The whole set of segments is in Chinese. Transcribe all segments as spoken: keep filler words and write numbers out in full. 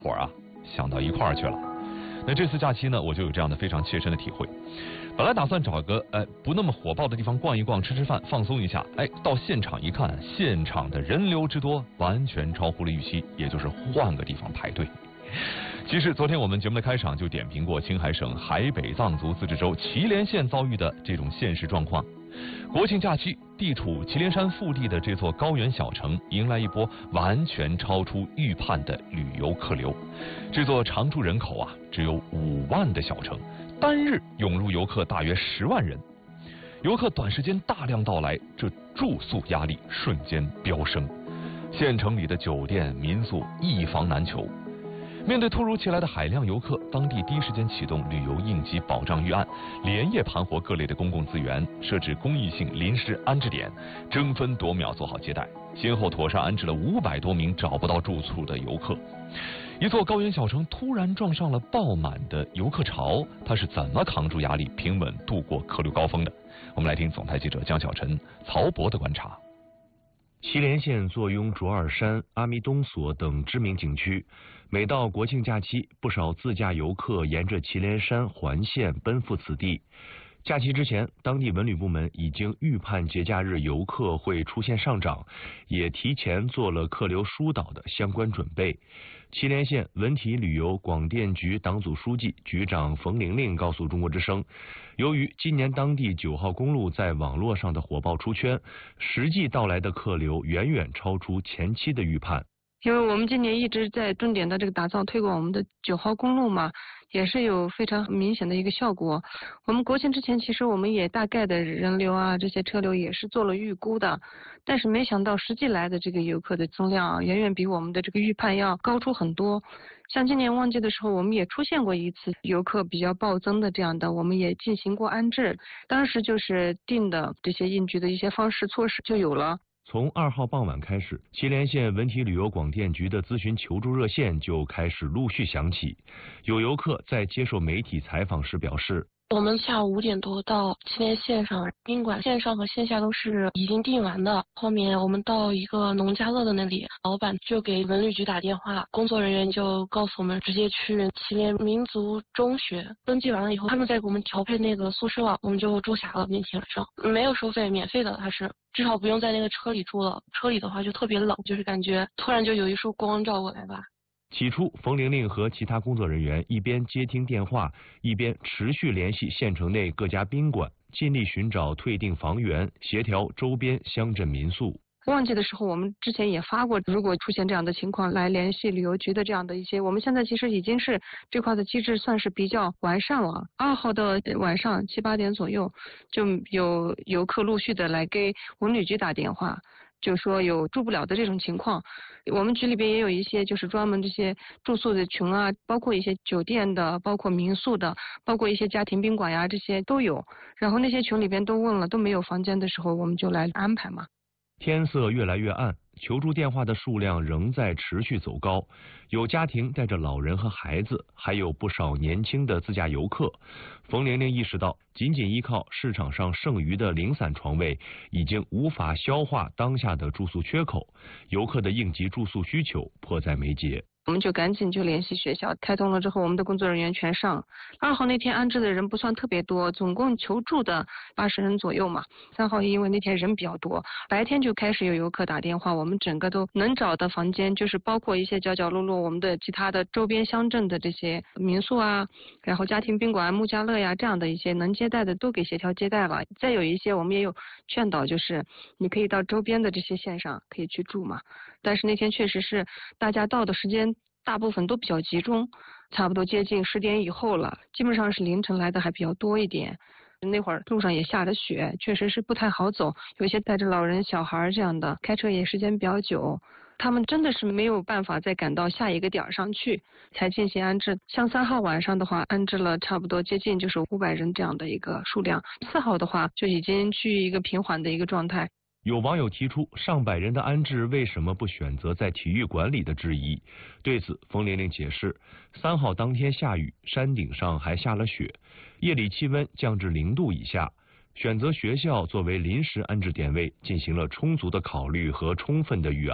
伙儿啊想到一块儿去了。那这次假期呢，我就有这样的非常切身的体会。本来打算找个哎不那么火爆的地方逛一逛、吃吃饭、放松一下，哎，到现场一看，现场的人流之多，完全超乎了预期，也就是换个地方排队。其实昨天我们节目的开场就点评过青海省海北藏族自治州祁连县遭遇的这种现实状况。国庆假期，地处祁连山腹地的这座高原小城迎来一波完全超出预判的旅游客流。这座常住人口啊只有五万的小城，单日涌入游客大约十万人。游客短时间大量到来，这住宿压力瞬间飙升，县城里的酒店民宿一房难求。面对突如其来的海量游客，当地第一时间启动旅游应急保障预案，连夜盘活各类的公共资源，设置公益性临时安置点，争分夺秒做好接待，先后妥善安置了五百多名找不到住处的游客。一座高原小城突然撞上了爆满的游客潮，它是怎么扛住压力，平稳度过客流高峰的？我们来听总台记者江小晨、曹博的观察。 祁连县坐拥卓尔山、阿弥东所等知名景区，每到国庆假期，不少自驾游客沿着祁连山环线奔赴此地。假期之前，当地文旅部门已经预判节假日游客会出现上涨，也提前做了客流疏导的相关准备。祁连县文体旅游广电局党组书记、局长冯玲玲告诉中国之声，由于今年当地九号公路在网络上的火爆出圈，实际到来的客流远远超出前期的预判。 因为我们今年一直在重点的这个打造推广我们的九号公路嘛，也是有非常明显的一个效果。我们国庆之前其实我们也大概的人流啊这些车流也是做了预估的，但是没想到实际来的这个游客的增量啊，远远比我们的这个预判要高出很多。像今年旺季的时候，我们也出现过一次游客比较暴增的这样的，我们也进行过安置，当时就是定的这些应急的一些方式措施就有了。 从二号傍晚开始，祁连县文体旅游广电局的咨询求助热线就开始陆续响起。有游客在接受媒体采访时表示， 我们下午五点多到祁连县上宾馆，线上和线下都是已经订完的。后面我们到一个农家乐的那里，老板就给文旅局打电话，工作人员就告诉我们直接去祁连民族中学登记完了以后，他们再给我们调配那个宿舍，我们就住下了。那天晚上没有收费，免费的，它是至少不用在那个车里住了。车里的话就特别冷，就是感觉突然就有一束光照过来吧。 起初，冯玲玲和其他工作人员一边接听电话，一边持续联系县城内各家宾馆，尽力寻找退订房源，协调周边乡镇民宿。 旺季的时候，我们之前也发过，如果出现这样的情况，来联系旅游局的这样的一些，我们现在其实已经是这块的机制算是比较完善了。二号的晚上七八点左右，就有游客陆续的来给文旅局打电话，就说有住不了的这种情况。我们局里边也有一些就是专门这些住宿的群啊，包括一些酒店的，包括民宿的，包括一些家庭宾馆呀，这些都有。然后那些群里边都问了，都没有房间的时候，我们就来安排嘛。 天色越来越暗，求助电话的数量仍在持续走高，有家庭带着老人和孩子，还有不少年轻的自驾游客。冯玲玲意识到，仅仅依靠市场上剩余的零散床位，已经无法消化当下的住宿缺口，游客的应急住宿需求迫在眉睫。 我们就赶紧就联系学校，开通了之后，我们的工作人员全上。二号那天安置的人不算特别多，总共求助的八十人左右嘛。三号因为那天人比较多，白天就开始有游客打电话，我们整个都能找的房间，就是包括一些角角落落我们的其他的周边乡镇的这些民宿啊，然后家庭宾馆、木家乐呀这样的一些能接待的都给协调接待了。再有一些我们也有劝导，就是你可以到周边的这些县上可以去住嘛。但是那天确实是大家到的时间大部分都比较集中，差不多接近十点以后了，基本上是凌晨来的还比较多一点。那会儿路上也下着雪，确实是不太好走，有些带着老人小孩这样的，开车也时间比较久，他们真的是没有办法再赶到下一个点上去才进行安置。像三号晚上的话，安置了差不多接近就是五百人这样的一个数量，四号的话就已经趋于一个平缓的一个状态。 有网友提出上百人的安置为什么不选择在体育馆里的质疑。对此，冯玲玲解释，三号当天下雨，山顶上还下了雪，夜里气温降至零度以下，选择学校作为临时安置点位，进行了充足的考虑和充分的预案。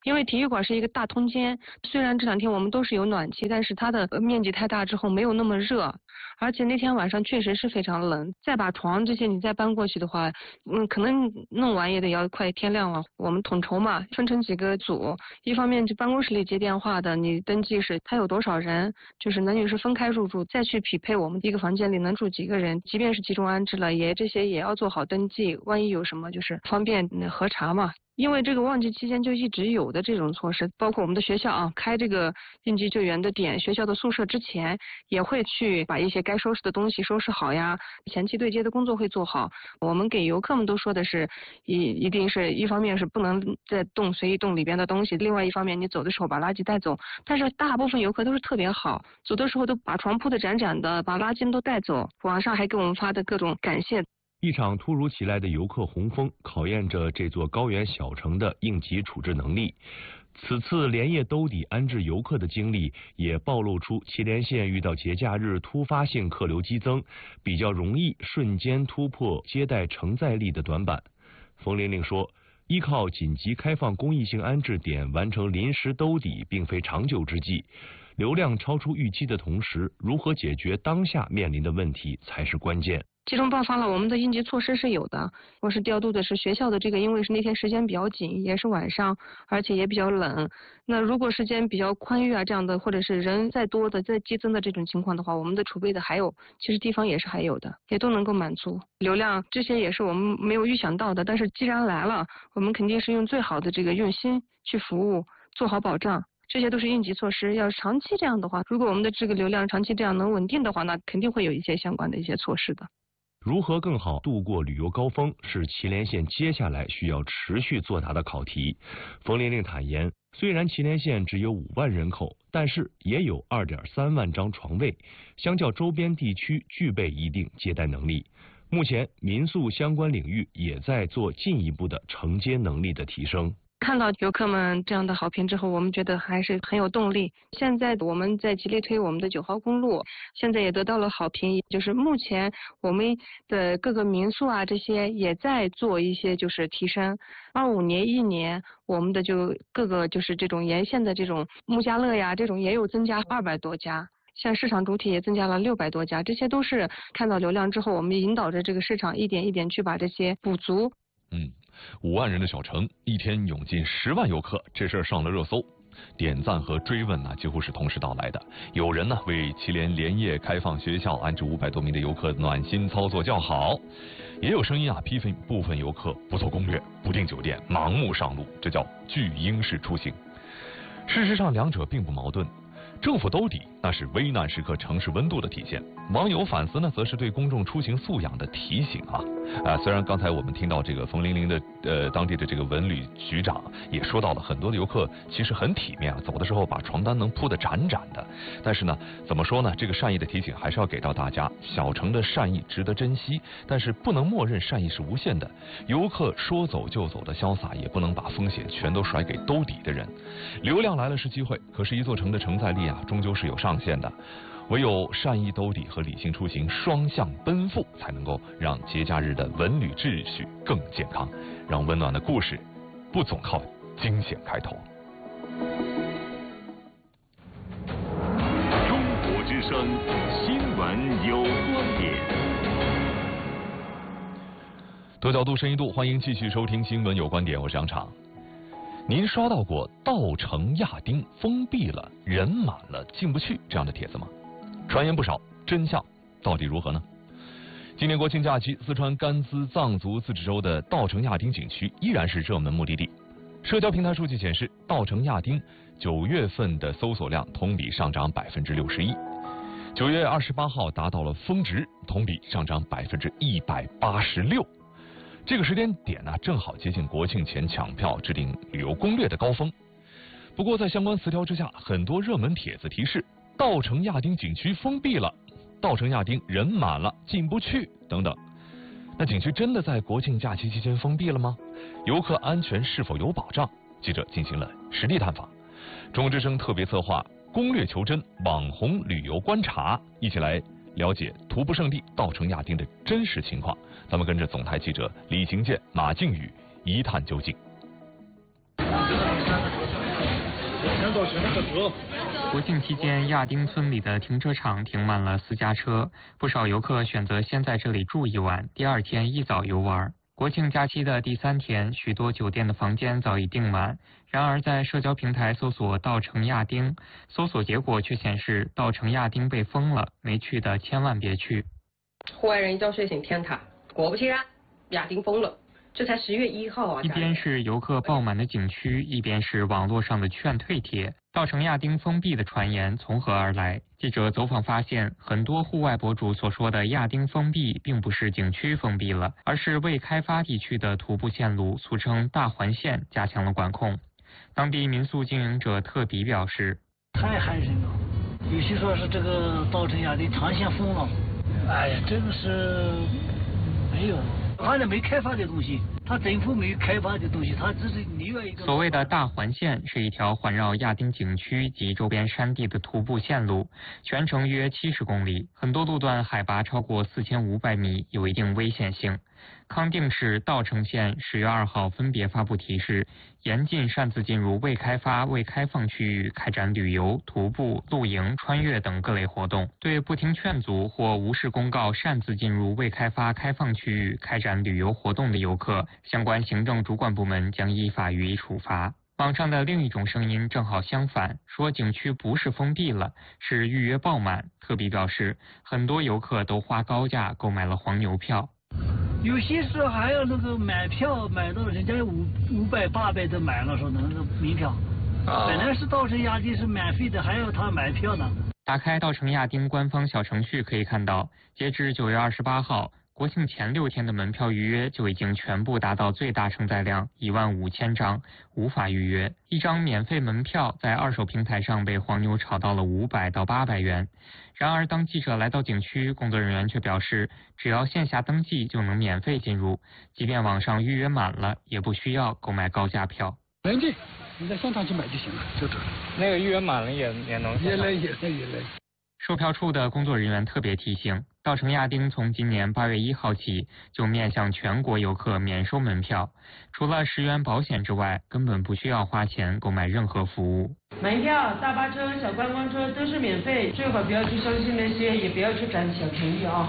因为体育馆是一个大通间，虽然这两天我们都是有暖气，但是它的面积太大之后没有那么热，而且那天晚上确实是非常冷。再把床这些你再搬过去的话，嗯，可能弄完也得要快天亮了。我们统筹嘛，分成几个组，一方面就办公室里接电话的，你登记是他有多少人，就是男女是分开入住，再去匹配我们一个房间里能住几个人，即便是集中安置了，也这些也要做好登记，万一有什么就是方便核查嘛。因为这个旺季期间就一直有的这种措施，包括我们的学校啊，开这个应急救援的点，学校的宿舍之前也会去把一些该收拾的东西收拾好呀，前期对接的工作会做好。我们给游客们都说的是，一一定是一方面是不能再动随意动里边的东西，另外一方面你走的时候把垃圾带走。但是大部分游客都是特别好，走的时候都把床铺的展展的，把垃圾都带走。网上还给我们发的各种感谢。 一场突如其来的游客洪峰，考验着这座高原小城的应急处置能力。此次连夜兜底安置游客的经历，也暴露出祁连县遇到节假日突发性客流激增，比较容易瞬间突破接待承载力的短板。冯玲玲说，依靠紧急开放公益性安置点完成临时兜底，并非长久之计。流量超出预期的同时，如何解决当下面临的问题才是关键。 集中爆发了，我们的应急措施是有的。我是调度的是学校的这个，因为是那天时间比较紧，也是晚上，而且也比较冷。那如果时间比较宽裕啊这样的，或者是人再多的、再激增的这种情况的话，我们的储备的还有，其实地方也是还有的，也都能够满足。流量这些也是我们没有预想到的，但是既然来了，我们肯定是用最好的这个用心去服务，做好保障。这些都是应急措施，要长期这样的话，如果我们的这个流量长期这样能稳定的话，那肯定会有一些相关的一些措施的。 如何更好度过旅游高峰，是祁连县接下来需要持续作答的考题。冯玲玲坦言，虽然祁连县只有五万人口，但是也有二点三万张床位，相较周边地区具备一定接待能力。目前，民宿相关领域也在做进一步的承接能力的提升。 看到游客们这样的好评之后，我们觉得还是很有动力。现在我们在极力推我们的九号公路，现在也得到了好评。就是目前我们的各个民宿啊，这些也在做一些就是提升。二五年一年，我们的就各个就是这种沿线的这种木家乐呀，这种也有增加二百多家。像市场主体也增加了六百多家，这些都是看到流量之后，我们引导着这个市场一点一点去把这些补足。 嗯，五万人的小城，一天涌进十万游客，这事儿上了热搜，点赞和追问呢几乎是同时到来的。有人呢为祁连连夜开放学校安置五百多名的游客暖心操作叫好，也有声音啊批评部分游客不做攻略、不订酒店、盲目上路，这叫巨婴式出行。事实上，两者并不矛盾。政府兜底，那是危难时刻城市温度的体现；网友反思呢，则是对公众出行素养的提醒啊。啊，虽然刚才我们听到这个冯玲玲的呃当地的这个文旅局长也说到了，很多的游客其实很体面啊，走的时候把床单能铺得展展的。但是呢，怎么说呢？这个善意的提醒还是要给到大家，小城的善意值得珍惜，但是不能默认善意是无限的。游客说走就走的潇洒，也不能把风险全都甩给兜底的人。流量来了是机会，可是一座城的承载力啊，终究是有上限的。唯有善意兜底和理性出行双向奔赴，才能够让节假日的文旅秩序更健康，让温暖的故事不总靠惊险开头。 中国之声新闻有观点。 多角度深一度，欢迎继续收听新闻有观点，我是杨昶。您刷到过稻城亚丁封闭了，人满了进不去这样的帖子吗？传言不少，真相到底如何呢？今年国庆假期，四川甘孜藏族自治州的稻城亚丁景区依然是热门目的地。社交平台数据显示，稻城亚丁九月份的搜索量同比上涨百分之六十一，九月二十八号达到了峰值，同比上涨百分之一百八十六。这个时间点呢，正好接近国庆前抢票、制定旅游攻略的高峰。不过，在相关词条之下，很多热门帖子提示稻城亚丁景区封闭了，稻城亚丁人满了进不去等等。那景区真的在国庆假期期间封闭了吗？游客安全是否有保障？记者进行了实地探访。中国之声特别策划攻略求真网红旅游观察，一起来了解徒步圣地稻城亚丁的真实情况。咱们跟着总台记者李行健、马靖宇一探究竟。 国庆期间，亚丁村里的停车场停满了私家车，不少游客选择先在这里住一晚，第二天一早游玩。国庆假期的第三天，许多酒店的房间早已订满。然而，在社交平台搜索稻城亚丁，搜索结果却显示稻城亚丁被封了，没去的千万别去。 户外人一觉睡醒天塌，果不其然，亚丁封了。这才十月一号啊！ 一边是游客爆满的景区，一边是网络上的劝退帖。稻城亚丁封闭的传言从何而来？记者走访发现，很多户外博主所说的亚丁封闭，并不是景区封闭了，而是未开发地区的徒步线路，俗称大环线，加强了管控。当地民宿经营者特比表示：“ 太害人了，有些说是这个稻城亚丁长线封了，哎呀，真的是没有。”反正没开发的东西，它政府没开发的东西，它只是另外一个。 所谓的大环线是一条环绕亚丁景区及周边山地的徒步线路，全程约七十公里，很多路段海拔超过四千五百米，有一定危险性。康定市、稻城县十月二号分别发布提示，严禁擅自进入未开发、未开放区域开展旅游、徒步、露营、穿越等各类活动。对不听劝阻或无视公告擅自进入未开发、开放区域开展旅游活动的游客，相关行政主管部门将依法予以处罚。网上的另一种声音正好相反，说景区不是封闭了，是预约爆满。特比表示，很多游客都花高价购买了黄牛票。 有些时候还要那个买票，买到人家五五百八百的买了，说那个门票，本来是稻城亚丁是免费的，还要他买票呢。 打开稻城亚丁官方小程序可以看到，截至九月二十八号，国庆前六天的门票预约就已经全部达到最大承载量一万五千张，无法预约。一张免费门票在二手平台上被黄牛炒到了五百到八百元。然而，当记者来到景区，工作人员却表示，只要线下登记就能免费进入，即便网上预约满了，也不需要购买高价票。 能进，你在现场去买就行了，就这。 那个预约满了也也能。 也能也能也能。 售票处的工作人员特别提醒，稻城亚丁从今年八月一号起就面向全国游客免收门票，除了十元保险之外，根本不需要花钱购买任何服务。 门票、大巴车、小观光车都是免费，最好不要去相信那些，也不要去占小便宜啊。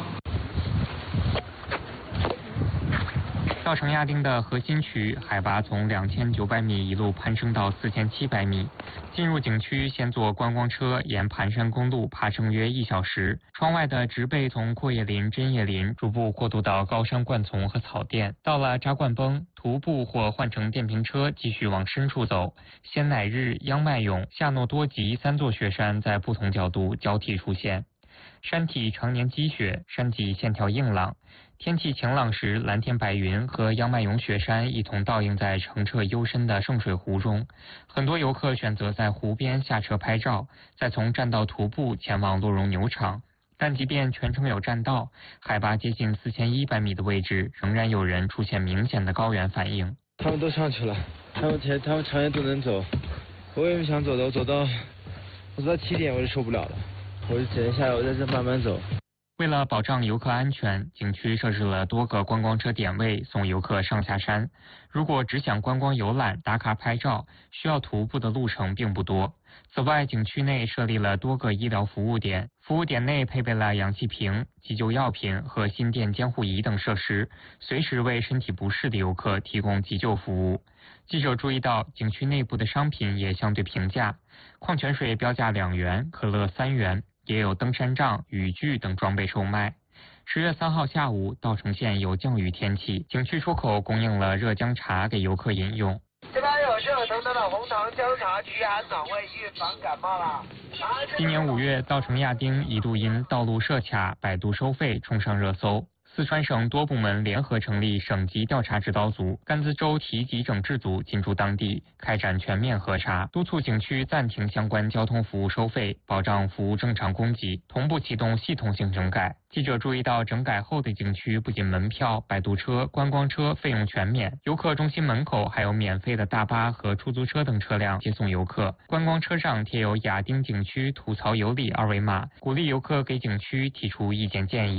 稻城亚丁的核心区海拔从两千九百米一路攀升到四千七百米。进入景区，先坐观光车沿盘山公路爬升约一小时。窗外的植被从阔叶林、针叶林逐步过渡到高山灌丛和草甸。到了扎灌崩，徒步或换乘电瓶车继续往深处走。仙乃日、央麦勇、夏诺多吉三座雪山在不同角度交替出现。山体常年积雪，山脊线条硬朗。天气晴朗时，蓝天白云和央麦勇雪山一同倒映在澄澈幽深的圣水湖中。很多游客选择在湖边下车拍照，再从栈道徒步前往洛绒牛场。但即便全程有栈道，海拔接近四千一百米的位置，仍然有人出现明显的高原反应。 他们都上去了，他们天他们长远都能走，我也不想走的，我走到我走到起点我就受不了了，我就只能下来，我在这慢慢走。 为了保障游客安全，景区设置了多个观光车点位，送游客上下山。如果只想观光游览、打卡拍照，需要徒步的路程并不多。此外，景区内设立了多个医疗服务点，服务点内配备了氧气瓶、急救药品和心电监护仪等设施，随时为身体不适的游客提供急救服务。记者注意到，景区内部的商品也相对平价，矿泉水标价两元，可乐三元。也有登山杖、雨具等装备售卖。十月三号下午，稻城县有降雨天气，景区出口供应了热姜茶给游客饮用。 这边有热腾腾的红糖姜茶，驱寒暖胃，预防感冒啦。 今年五月，稻城亚丁一度因道路设卡、摆渡收费冲上热搜。四川省多部门联合成立省级调查指导组，甘孜州提级整治组进驻当地，开展全面核查，督促景区暂停相关交通服务收费，保障服务正常供给，同步启动系统性整改。记者注意到，整改后的景区不仅门票、摆渡车、观光车费用全免，游客中心门口还有免费的大巴和出租车等车辆接送游客。观光车上贴有亚丁景区吐槽有理二维码，鼓励游客给景区提出意见建议。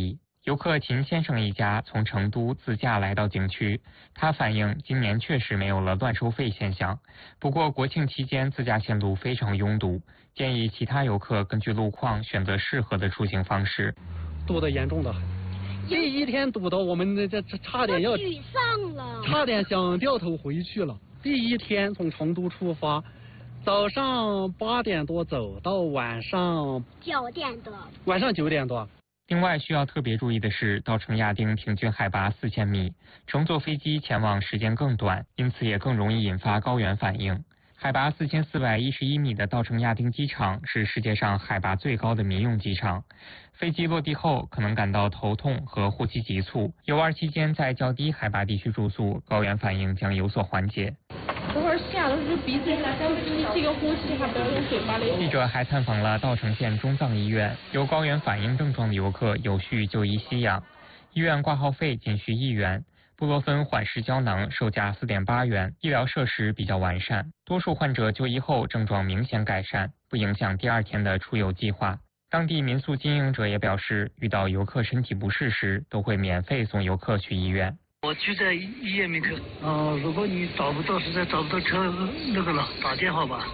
游客秦先生一家从成都自驾来到景区，他反映今年确实没有了乱收费现象，不过国庆期间自驾线路非常拥堵，建议其他游客根据路况选择适合的出行方式。 堵得严重的，第一天堵到我们这这差点要沮丧了， 差点想掉头回去了。第一天从成都出发，早上八点多走到晚上九点多， 晚上九点多。 另外需要特别注意的是，稻城亚丁平均海拔四千米，乘坐飞机前往时间更短，因此也更容易引发高原反应。海拔四千四百一十一米的稻城亚丁机场是世界上海拔最高的民用机场。飞机落地后可能感到头痛和呼吸急促，游玩期间在较低海拔地区住宿，高原反应将有所缓解。 这会儿吓得是鼻子一这个呼吸还不要用嘴巴里。 记者还探访了稻城县中藏医院，有高原反应症状的游客有序就医吸氧，医院挂号费仅需一元。布洛芬缓释胶囊售价四点八元，医疗设施比较完善，多数患者就医后症状明显改善，不影响第二天的出游计划。当地民宿经营者也表示，遇到游客身体不适时，都会免费送游客去医院。 我就在医院门口。啊、呃，如果你找不到，实在找不到车那个了，打电话吧。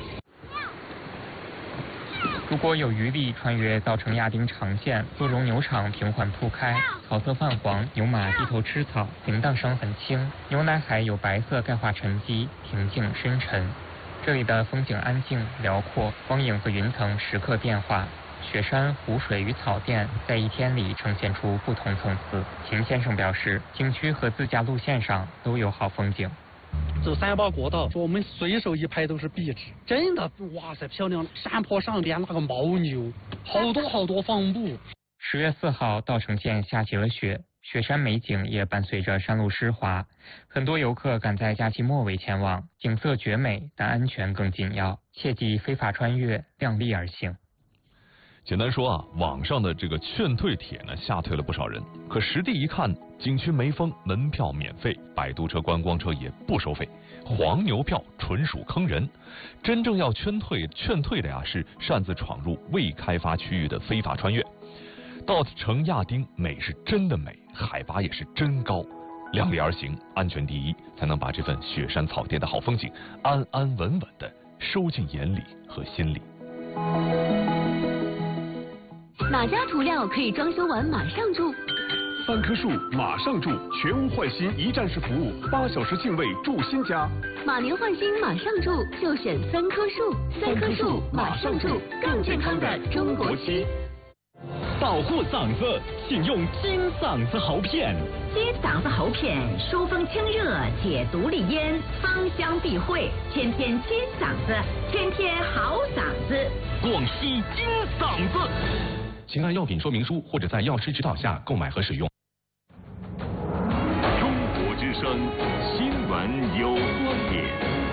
如果有余力穿越稻城亚丁长线，洛绒牛场平缓铺开，草色泛黄，牛马低头吃草，铃铛声很轻，牛奶海有白色钙化沉积，平静深沉。这里的风景安静辽阔，光影和云层时刻变化。雪山、湖水与草甸在一天里呈现出不同层次。秦先生表示，景区和自驾路线上都有好风景。 走三八国道，说我们随手一拍都是壁纸，真的哇塞漂亮！山坡上边那个牦牛，好多好多放牧。 十月四号，稻城县下起了雪，雪山美景也伴随着山路湿滑，很多游客赶在假期末尾前往，景色绝美，但安全更紧要，切忌非法穿越，量力而行。 简单说啊，网上的这个劝退帖呢，吓退了不少人。可实地一看，景区没封，门票免费，摆渡车、观光车也不收费，黄牛票纯属坑人。真正要劝退劝退的呀，是擅自闯入未开发区域的非法穿越。稻城亚丁美是真的美，海拔也是真高，量力而行，安全第一，才能把这份雪山草甸的好风景安安稳稳的收进眼里和心里。 哪家涂料可以装修完马上住？ 三棵树马上住，全屋换新一站式服务，八小时净位住新家。 马年换新马上住，就选三棵树。三棵树马上住，更健康的中国区。 保护嗓子，请用金嗓子喉片。 金嗓子喉片疏风清热，解毒利咽，芳香避秽，天天金嗓子，天天好嗓子。 广西金嗓子。 请按药品说明书或者在药师指导下购买和使用。 中国之声新闻有观点，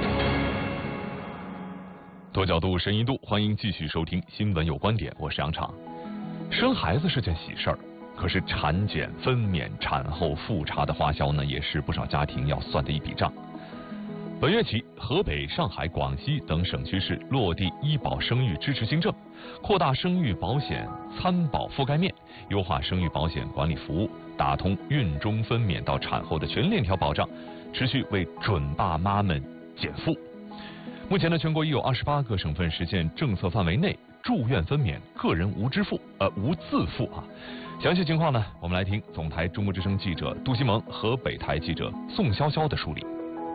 多角度、深一度，欢迎继续收听《新闻有观点》，我是杨畅。生孩子是件喜事儿，可是产检、分娩、产后复查的花销呢，也是不少家庭要算的一笔账。本月起，河北、上海、广西等省区市落地医保生育支持新政，扩大生育保险参保覆盖面，优化生育保险管理服务，打通孕中分娩到产后的全链条保障，持续为准爸妈们减负。目前呢，全国已有二十八个省份实现政策范围内住院分娩个人无支付呃无自付啊。详细情况呢，我们来听总台中国之声记者杜西蒙、河北台记者宋潇潇的梳理。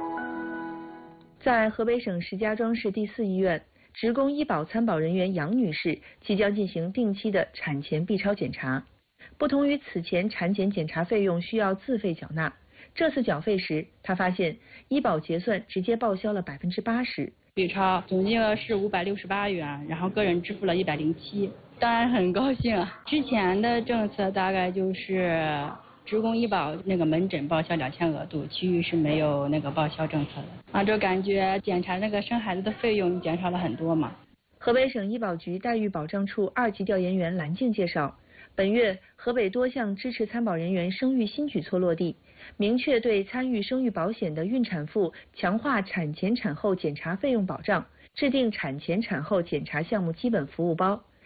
在河北省石家庄市第四医院，职工医保参保人员杨女士即将进行定期的产前 B 超检查。不同于此前产检检查费用需要自费缴纳，这次缴费时，她发现医保结算直接报销了百分之八十。 B 超总金额是五百六十八元，然后个人支付了一百零七，当然很高兴啊。之前的政策大概就是职工医保那个门诊报销两千额度，其余是没有那个报销政策的啊，就感觉检查那个生孩子的费用减少了很多嘛。 河北省医保局待遇保障处二级调研员蓝静介绍，本月河北多项支持参保人员生育新举措落地，明确对参与生育保险的孕产妇强化产前产后检查费用保障，制定产前产后检查项目基本服务包。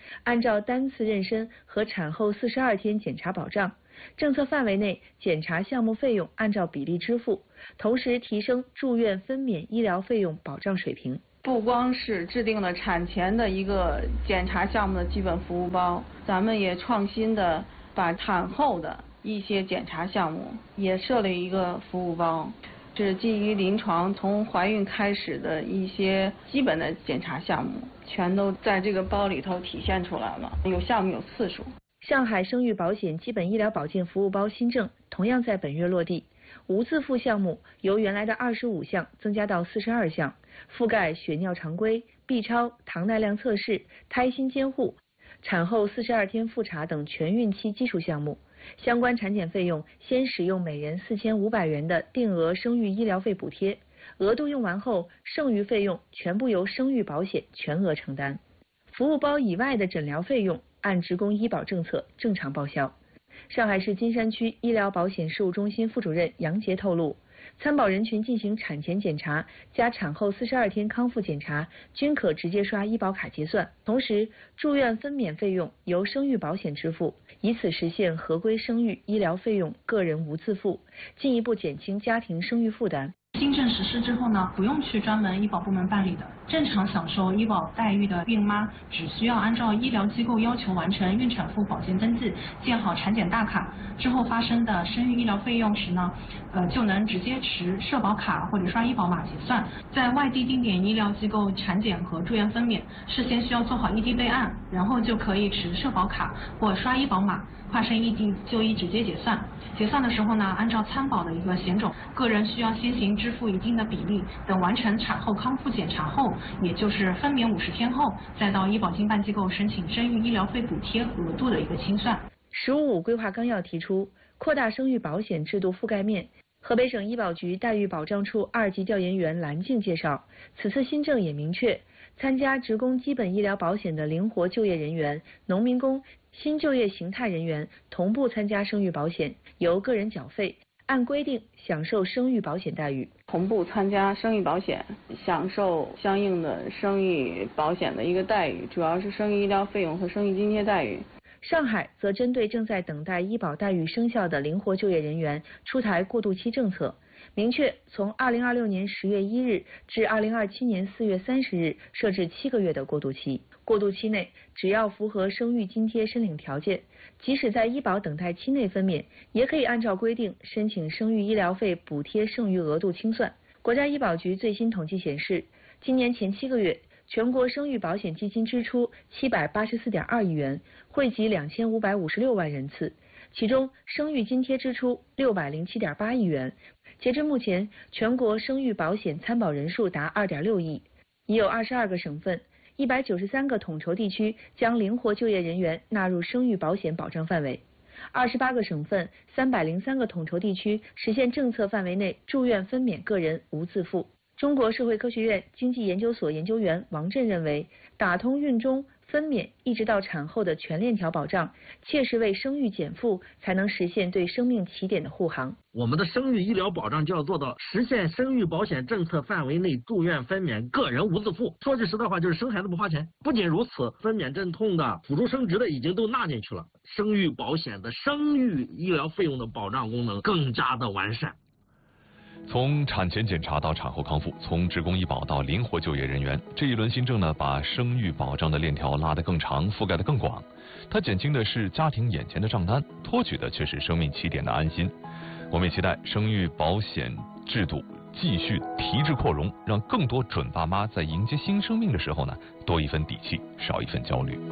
按照单次妊娠和产后四十二天检查保障，政策范围内检查项目费用按照比例支付，同时提升住院分娩医疗费用保障水平。 不光是制定了产前的一个检查项目的基本服务包，咱们也创新的把产后的一些检查项目也设了一个服务包，是基于临床从怀孕开始的一些基本的检查项目，全都在这个包里头体现出来了，有项目有次数。 上海生育保险基本医疗保健服务包新政同样在本月落地，无自付项目由原来的二十五项增加到四十二项，覆盖血尿常规、B 超、糖耐量测试、胎心监护、产后四十二天复查等全孕期基础项目。相关产检费用先使用每人四千五百元的定额生育医疗费补贴，额度用完后，剩余费用全部由生育保险全额承担。服务包以外的诊疗费用按职工医保政策正常报销。上海市金山区医疗保险事务中心副主任杨杰透露，参保人群进行产前检查加产后四十二天康复检查均可直接刷医保卡结算，同时住院分娩费用由生育保险支付，以此实现合规生育医疗费用个人无自付，进一步减轻家庭生育负担。 新政实施之后呢，不用去专门医保部门办理的，正常享受医保待遇的孕妈，只需要按照医疗机构要求完成孕产妇保健登记，建好产检大卡，之后发生的生育医疗费用时呢，呃，就能直接持社保卡或者刷医保码结算。在外地定点医疗机构产检和住院分娩，事先需要做好异地备案，然后就可以持社保卡或刷医保码，跨省异地就医直接结算。结算的时候呢，按照参保的一个险种，个人需要先行支付一定的比例，等完成产后康复检查后，也就是分娩五十天后，再到医保经办机构申请生育医疗费补贴额度的一个清算。 十五五规划纲要提出扩大生育保险制度覆盖面。河北省医保局待遇保障处二级调研员蓝静介绍，此次新政也明确，参加职工基本医疗保险的灵活就业人员、农民工、新就业形态人员同步参加生育保险，由个人缴费，按规定享受生育保险待遇。 同步参加生育保险，享受相应的生育保险的一个待遇，主要是生育医疗费用和生育津贴待遇。 上海则针对正在等待医保待遇生效的灵活就业人员出台过渡期政策，明确从二零二六年十月一日至二零二七年四月三十日设置七个月的过渡期。过渡期内，只要符合生育津贴申领条件，即使在医保等待期内分娩，也可以按照规定申请生育医疗费补贴剩余额度清算。国家医保局最新统计显示，今年前七个月，全国生育保险基金支出七百八十四点二亿元，惠及两千五百五十六万人次，其中生育津贴支出六百零七点八亿元。截至目前，全国生育保险参保人数达二点六亿，已有二十二个省份、一百九十三个统筹地区将灵活就业人员纳入生育保险保障范围。二十八个省份、三百零三个统筹地区实现政策范围内住院分娩个人无自付。中国社会科学院经济研究所研究员王震认为，打通孕中、分娩一直到产后的全链条保障，切实为生育减负，才能实现对生命起点的护航。 我们的生育医疗保障就要做到实现生育保险政策范围内住院分娩个人无自付。说句实在话，就是生孩子不花钱。不仅如此，分娩阵痛的、辅助生殖的已经都纳进去了，生育保险的生育医疗费用的保障功能更加的完善。 从产前检查到产后康复，从职工医保到灵活就业人员，这一轮新政呢，把生育保障的链条拉得更长，覆盖得更广。它减轻的是家庭眼前的账单，托举的却是生命起点的安心。我们也期待生育保险制度继续提质扩容，让更多准爸妈在迎接新生命的时候呢，多一份底气，少一份焦虑。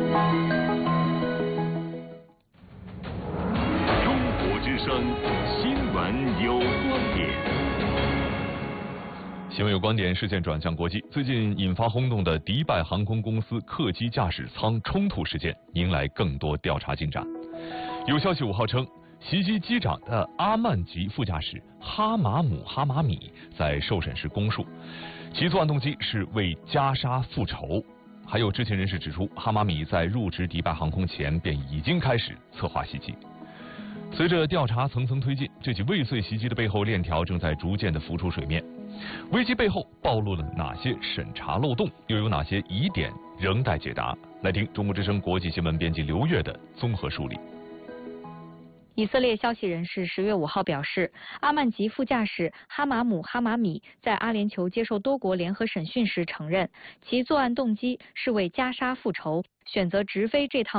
中国之声新闻有观点。 新闻有观点，事件转向国际。最近引发轰动的迪拜航空公司客机驾驶舱冲突事件，迎来更多调查进展。有消息五号称，袭击机长的阿曼籍副驾驶哈马姆·哈马米在受审时供述，其作案动机是为加沙复仇。还有知情人士指出，哈马米在入职迪拜航空前便已经开始策划袭击。随着调查层层推进，这起未遂袭击的背后链条正在逐渐的浮出水面。 危机背后暴露了哪些审查漏洞，又有哪些疑点仍待解答？来听中国之声国际新闻编辑刘越的综合梳理。 以色列消息人士十月五号表示，阿曼籍副驾驶哈马姆·哈马米在阿联酋接受多国联合审讯时承认，其作案动机是为加沙复仇，选择直飞这趟